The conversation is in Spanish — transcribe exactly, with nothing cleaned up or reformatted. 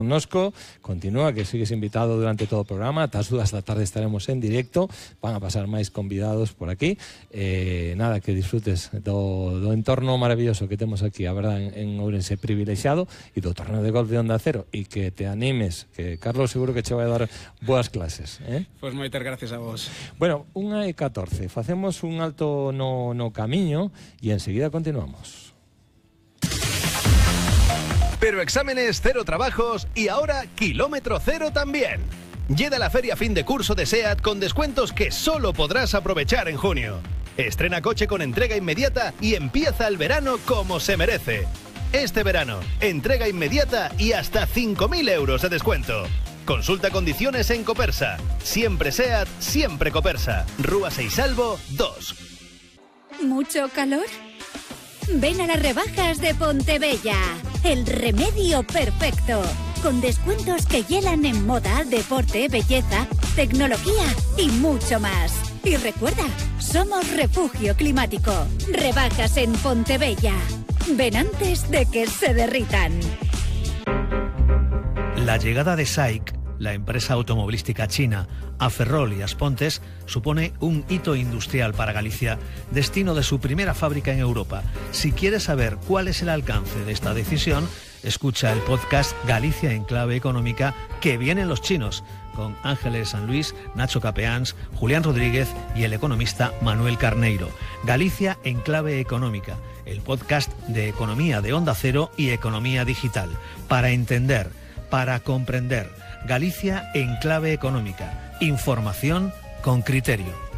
Nosco, continúa, que sigues invitado durante todo o programa. Ata as dúas da tarde estaremos en directo. Van a pasar máis convidados por aquí. Eh, nada, que disfrutes do, do entorno maravilloso que temos aquí, a verdad, en, en Ourense, privilexiado, e do torneo de golf de Onda Cero, e que te animes, que Carlos seguro que che vai dar boas clases, eh? Pois moitas gracias a vos. Bueno, unha e catorce, facemos un alto no, no camiño e enseguida continuamos. Pero exámenes, cero trabajos y ahora kilómetro cero también. Llega la feria fin de curso de SEAT con descuentos que solo podrás aprovechar en junio. Estrena coche con entrega inmediata y empieza el verano como se merece. Este verano, entrega inmediata y hasta cinco mil euros de descuento. Consulta condiciones en Copersa. Siempre SEAT, siempre Copersa. Rúa Seisalvo dos. ¿Mucho calor? Ven a las rebajas de Pontebella, el remedio perfecto, con descuentos que hielan en moda, deporte, belleza, tecnología y mucho más. Y recuerda, somos refugio climático. Rebajas en Pontebella. Ven antes de que se derritan. La llegada de S A I C, la empresa automovilística china, a Ferrol y Aspontes, supone un hito industrial para Galicia, destino de su primera fábrica en Europa. Si quieres saber cuál es el alcance de esta decisión, escucha el podcast Galicia en clave económica, que vienen los chinos, con Ángeles San Luis, Nacho Capeáns, Julián Rodríguez y el economista Manuel Carneiro. Galicia en clave económica, el podcast de economía de Onda Cero y economía digital, para entender, para comprender. Galicia en clave económica. Información con criterio.